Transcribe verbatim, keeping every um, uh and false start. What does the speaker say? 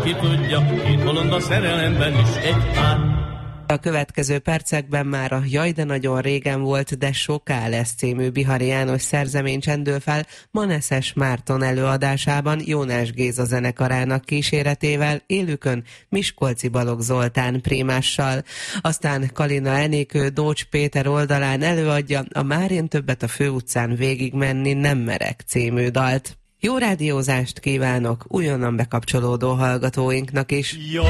ki tudja, két bolond a szerelemben is egy pár. A következő percekben már a Jaj, de nagyon régen volt, de soká lesz című Bihari János szerzemény csendül fel Maneszes Márton előadásában Jónás Géza zenekarának kíséretével, élükön Miskolci Balogh Zoltán prímással. Aztán Kalina Enikő Dócs Péter oldalán előadja a Már én többet a főutcán végigmenni nem merek című dalt. Jó rádiózást kívánok újonnan bekapcsolódó hallgatóinknak is!